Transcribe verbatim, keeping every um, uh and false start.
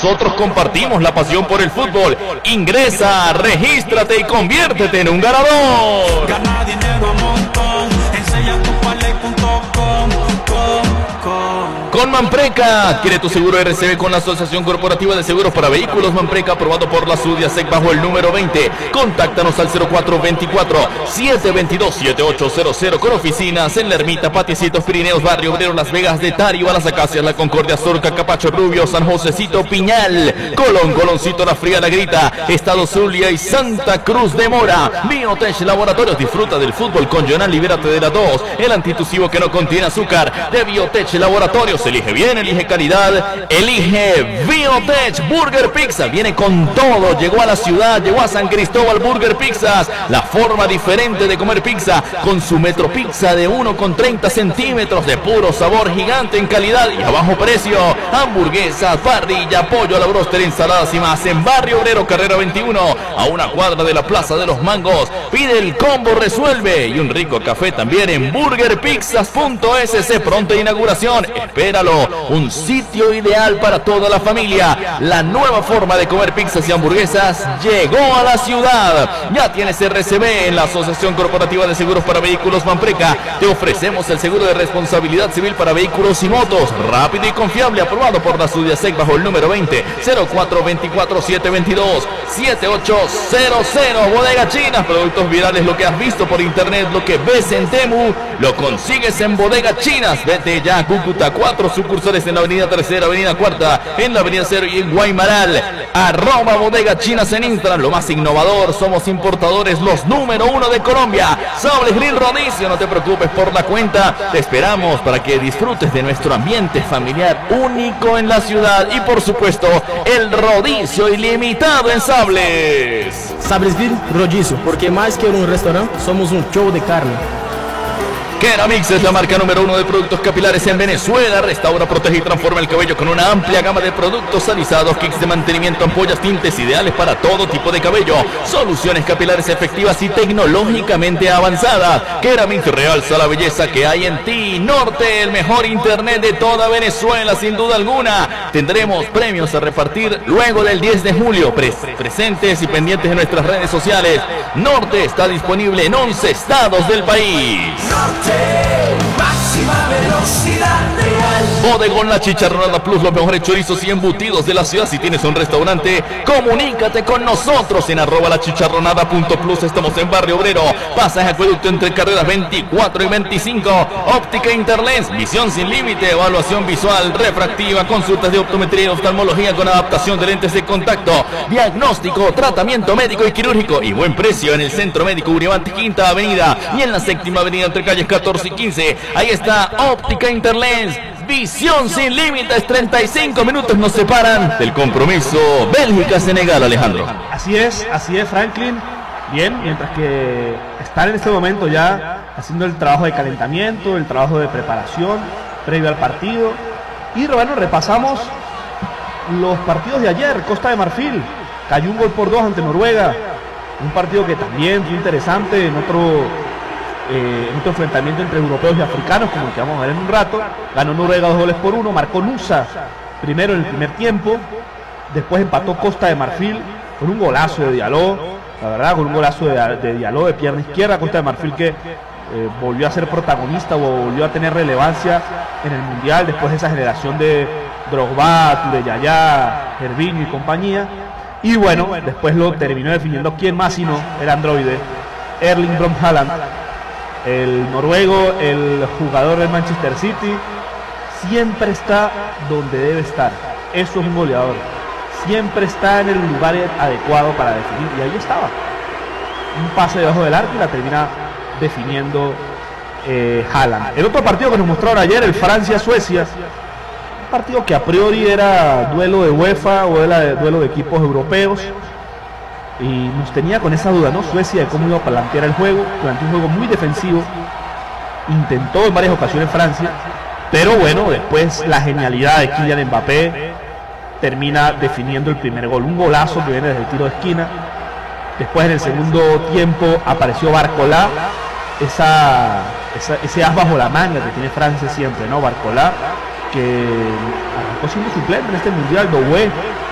nosotros compartimos la pasión por el fútbol. Ingresa, regístrate y conviértete en un ganador. Gana dinero a montón, enseña tu parlay punto com. Con Manpreca, adquiere tu seguro R C B con la Asociación Corporativa de Seguros para Vehículos Manpreca, aprobado por la SUDIASEC bajo el número veinte. Contáctanos al cero cuatro veinticuatro, siete veintidós, setenta y ocho cero cero con oficinas en La Ermita, Patiecitos, Pirineos, Barrio Obrero, Las Vegas de Tario, Las Acacias, La Concordia, Zorca, Capacho Rubio, San Josecito, Piñal, Colón, Coloncito, La Fría, La Grita, Estado Zulia y Santa Cruz de Mora. Biotech Laboratorios, disfruta del fútbol con Jonal, libérate de la tos, el antitusivo que no contiene azúcar. De Biotech Laboratorios, elige bien, elige calidad, elige Biotech. Burger Pizza viene con todo, llegó a la ciudad, llegó a San Cristóbal Burger Pizzas, la forma diferente de comer pizza, con su Metro Pizza de uno con treinta centímetros, de puro sabor, gigante en calidad y a bajo precio. Hamburguesas, parrilla, pollo a la bróster, ensaladas y más en Barrio Obrero, carrera veintiuno, a una cuadra de la Plaza de los Mangos. Pide el combo resuelve y un rico café también en burger pizzas punto es ce, pronta inauguración, espéralo, un sitio ideal para toda la familia. La nueva forma de comer pizzas y hamburguesas llegó a la ciudad. Ya tienes R C B en la Asociación Corporativa de Seguros para Vehículos Manpreca. Te ofrecemos el seguro de responsabilidad civil para vehículos y motos, rápido y confiable, aprobado por la SUDIASEC bajo el número veinte, cero cuatro veinticuatro, siete veintidós, setenta y ocho cero cero. Bodega China, productos virales, lo que has visto por internet, lo que ves en Temu, lo consigues en Bodega Chinas. Vete ya a Cúcuta, cuatro sucursales en la avenida Tercera, avenida Cuarta, en la avenida Cero y en Guaymaral. Arroba Bodega Chinas en Instagram, lo más innovador, somos importadores, los número uno de Colombia. Sables Grill Rodicio, no te preocupes por la cuenta, te esperamos para que disfrutes de nuestro ambiente familiar único en la ciudad y por supuesto el rodicio ilimitado en Sables. Sables Grill Rodicio, porque más que un restaurante, somos un show de carne. Keramix es la marca número uno de productos capilares en Venezuela. Restaura, protege y transforma el cabello con una amplia gama de productos alisados, kits de mantenimiento, ampollas, tintes ideales para todo tipo de cabello, soluciones capilares efectivas y tecnológicamente avanzadas. Keramix realza la belleza que hay en ti. Norte, el mejor internet de toda Venezuela, sin duda alguna. Tendremos premios a repartir luego del diez de julio. Pres presentes y pendientes de nuestras redes sociales. Norte está disponible en once estados del país. Norte, máxima velocidad real. Bodegón La Chicharronada Plus, los mejores chorizos y embutidos de la ciudad. Si tienes un restaurante, comunícate con nosotros en arroba la chicharronada punto plus. Estamos en Barrio Obrero, pasaje Acueducto entre carreras veinticuatro y veinticinco. Óptica Interlens, visión sin límite, evaluación visual, refractiva, consultas de optometría y oftalmología con adaptación de lentes de contacto, diagnóstico, tratamiento médico y quirúrgico y buen precio en el Centro Médico Uribante, Quinta Avenida, y en la Séptima Avenida entre calles catorce y quince. Ahí está Óptica Interlens. Visión sin límites, treinta y cinco minutos nos separan del compromiso Bélgica-Senegal, Alejandro. Así es, así es, Franklin. Bien, mientras que están en este momento ya haciendo el trabajo de calentamiento, el trabajo de preparación previo al partido. Y bueno, repasamos los partidos de ayer. Costa de Marfil cayó un gol por dos ante Noruega. Un partido que también fue interesante en otro... Eh, en otro enfrentamiento entre europeos y africanos, como el que vamos a ver en un rato. Ganó Noruega dos goles por uno, marcó Nusa primero en el primer tiempo, después empató Costa de Marfil con un golazo de Diallo, la verdad, con un golazo de, de Diallo de pierna izquierda. Costa de Marfil que eh, volvió a ser protagonista o volvió a tener relevancia en el Mundial después de esa generación de Drogba, Tureyaya, Gervinho y compañía. Y bueno, después lo terminó definiendo quién más sino el androide Erling Braut Haaland, el noruego, el jugador del Manchester City. Siempre está donde debe estar. Eso es un goleador. Siempre está en el lugar adecuado para definir. Y ahí estaba. Un pase debajo del arco y la termina definiendo eh, Haaland. El otro partido que nos mostraron ayer, el Francia-Suecia. Un partido que a priori era duelo de UEFA o era duelo de equipos europeos. Y nos tenía con esa duda, ¿no? Suecia, de cómo iba a plantear el juego. Durante un juego muy defensivo. Intentó en varias ocasiones Francia. Pero bueno, después la genialidad de Kylian Mbappé termina definiendo el primer gol. Un golazo que viene desde el tiro de esquina. Después en el segundo tiempo apareció Barcola. Esa, esa, ese as bajo la manga que tiene Francia siempre, ¿no? Barcola, que arrancó siendo suplente en este mundial. Doué